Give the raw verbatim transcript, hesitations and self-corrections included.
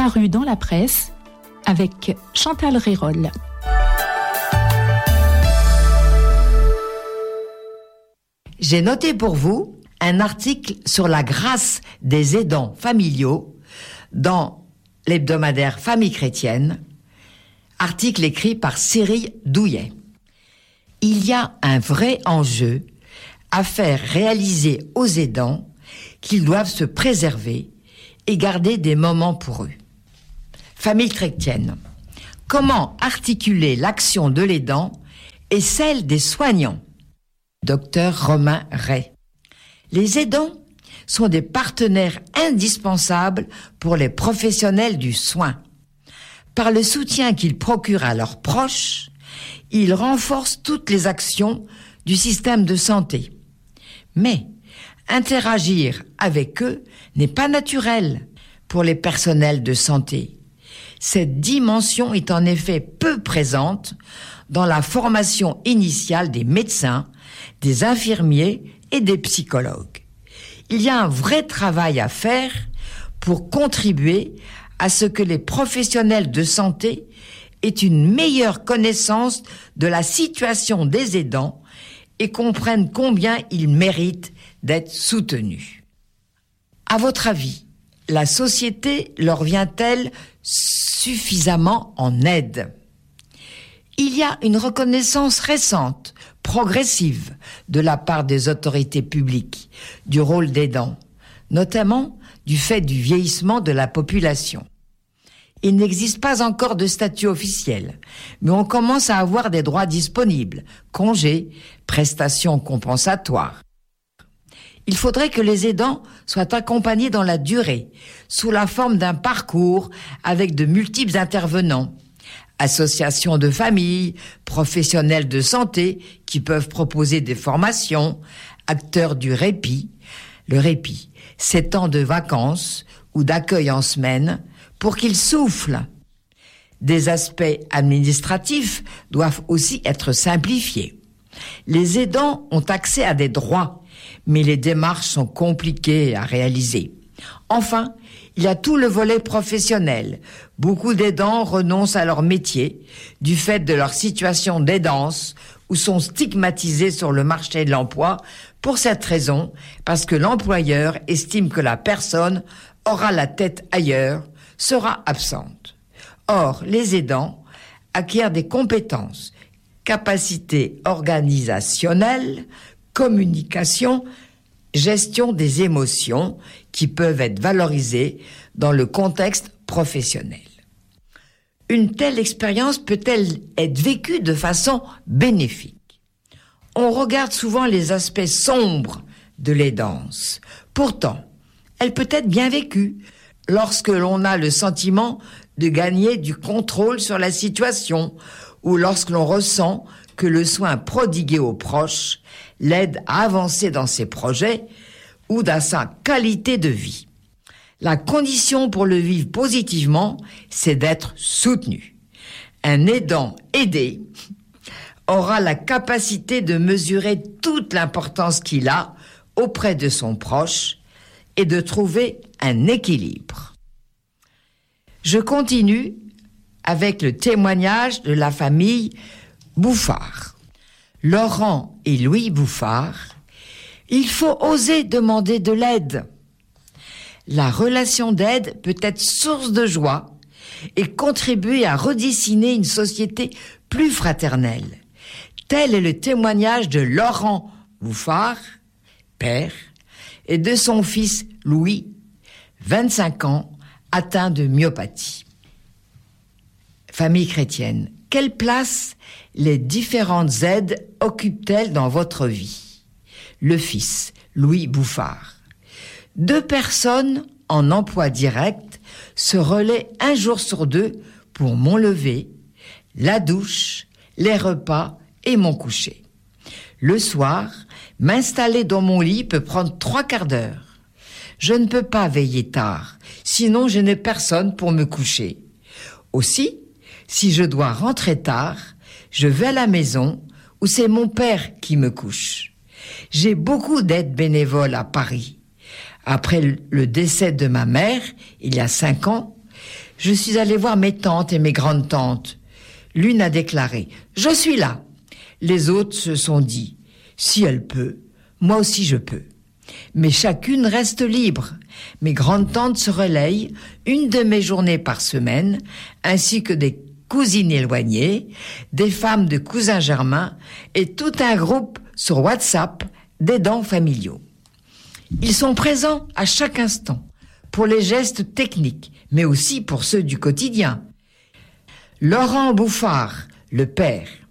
paru dans la presse avec Chantal Rérol. J'ai noté pour vous un article sur la grâce des aidants familiaux dans l'hebdomadaire Famille chrétienne, article écrit par Cyril Douillet. Il y a un vrai enjeu à faire réaliser aux aidants qu'ils doivent se préserver et garder des moments pour eux. Famille chrétienne. Comment articuler l'action de l'aidant et celle des soignants? Docteur Romain Ray. Les aidants sont des partenaires indispensables pour les professionnels du soin. Par le soutien qu'ils procurent à leurs proches, ils renforcent toutes les actions du système de santé. Mais interagir avec eux n'est pas naturel pour les personnels de santé. Cette dimension est en effet peu présente dans la formation initiale des médecins, des infirmiers et des psychologues. Il y a un vrai travail à faire pour contribuer à ce que les professionnels de santé aient une meilleure connaissance de la situation des aidants et comprennent combien ils méritent d'être soutenus. À votre avis, la société leur vient-elle suffisamment en aide? Il y a une reconnaissance récente, progressive, de la part des autorités publiques, du rôle d'aidant, notamment du fait du vieillissement de la population. Il n'existe pas encore de statut officiel, mais on commence à avoir des droits disponibles, congés, prestations compensatoires. Il faudrait que les aidants soient accompagnés dans la durée, sous la forme d'un parcours avec de multiples intervenants. Associations de familles, professionnels de santé qui peuvent proposer des formations, acteurs du répit. Le répit, c'est temps de vacances ou d'accueil en semaine pour qu'ils soufflent. Des aspects administratifs doivent aussi être simplifiés. Les aidants ont accès à des droits, mais les démarches sont compliquées à réaliser. Enfin, il y a tout le volet professionnel. Beaucoup d'aidants renoncent à leur métier du fait de leur situation d'aidance ou sont stigmatisés sur le marché de l'emploi pour cette raison, parce que l'employeur estime que la personne aura la tête ailleurs, sera absente. Or, les aidants acquièrent des compétences, capacités organisationnelles, communication, gestion des émotions qui peuvent être valorisées dans le contexte professionnel. Une telle expérience peut-elle être vécue de façon bénéfique? On regarde souvent les aspects sombres de l'aidance. Pourtant, elle peut être bien vécue lorsque l'on a le sentiment de gagner du contrôle sur la situation ou lorsque l'on ressent que le soin prodigué aux proches l'aide à avancer dans ses projets ou dans sa qualité de vie. La condition pour le vivre positivement, c'est d'être soutenu. Un aidant aidé aura la capacité de mesurer toute l'importance qu'il a auprès de son proche et de trouver un équilibre. Je continue avec le témoignage de la famille Bouffard. Laurent et Louis Bouffard, il faut oser demander de l'aide. La relation d'aide peut être source de joie et contribuer à redessiner une société plus fraternelle. Tel est le témoignage de Laurent Bouffard, père, et de son fils Louis, vingt-cinq ans, atteint de myopathie. Famille chrétienne, quelle place les différentes aides occupent-elles dans votre vie? Le fils, Louis Bouffard. Deux personnes en emploi direct se relaient un jour sur deux pour mon lever, la douche, les repas et mon coucher. Le soir, m'installer dans mon lit peut prendre trois quarts d'heure. Je ne peux pas veiller tard, sinon je n'ai personne pour me coucher. Aussi, si je dois rentrer tard, je vais à la maison où c'est mon père qui me couche. J'ai beaucoup d'aides bénévoles à Paris. Après le décès de ma mère, il y a cinq ans, je suis allée voir mes tantes et mes grandes-tantes. L'une a déclaré « Je suis là ». Les autres se sont dit « Si elle peut, moi aussi je peux ». Mais chacune reste libre. Mes grandes-tantes se relayent une de mes journées par semaine, ainsi que des cousines éloignées, des femmes de cousins germains et tout un groupe sur WhatsApp d'aidants familiaux. Ils sont présents à chaque instant pour les gestes techniques, mais aussi pour ceux du quotidien. Laurent Bouffard, le père,